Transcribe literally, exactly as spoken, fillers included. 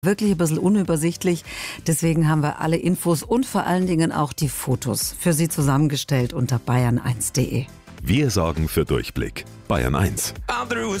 Wirklich ein bisschen unübersichtlich. Deswegen haben wir alle Infos und vor allen Dingen auch die Fotos für Sie zusammengestellt unter bayern eins punkt de. Wir sorgen für Durchblick. Bayern eins.